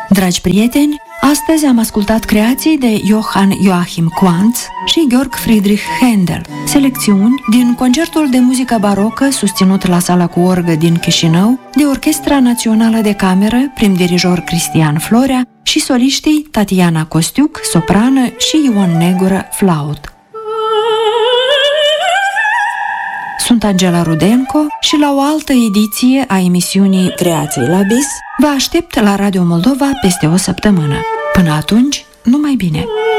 Dragi prieteni, astăzi am ascultat creații de Johann Joachim Quantz și Georg Friedrich Händel, selecțiuni din concertul de muzică barocă susținut la Sala cu orgă din Chișinău de Orchestra Națională de Cameră, prim-dirijor Cristian Florea și soliștii Tatiana Costiuc, soprană și Ion Negură, flaut. Sunt Angela Rudenko și la o altă ediție a emisiunii Creații la Bis vă aștept la Radio Moldova peste o săptămână. Până atunci, numai bine!